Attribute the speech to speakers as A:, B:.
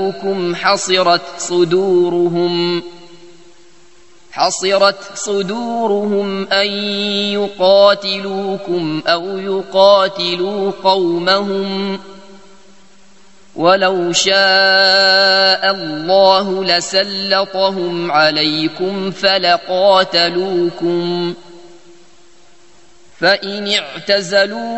A: قاتلوكم حصرت صدورهم أن يقاتلوكم أو يقاتلوا قومهم، ولو شاء الله لسلطهم عليكم فلقاتلوكم، فإن اعتزلوكم